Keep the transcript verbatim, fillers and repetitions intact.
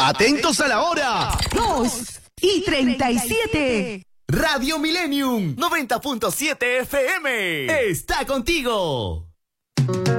Atentos a la hora. Dos y treinta y siete. Radio Millennium noventa punto siete F M está contigo.